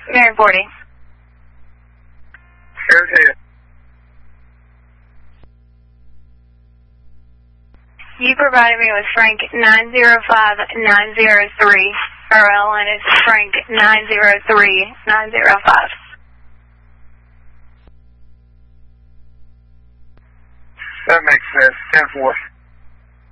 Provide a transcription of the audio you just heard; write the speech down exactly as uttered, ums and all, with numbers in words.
Mary forty. Here's it. You provided me with Frank nine zero five nine zero three. R L, and it's Frank nine zero three nine zero five. That makes sense. ten four.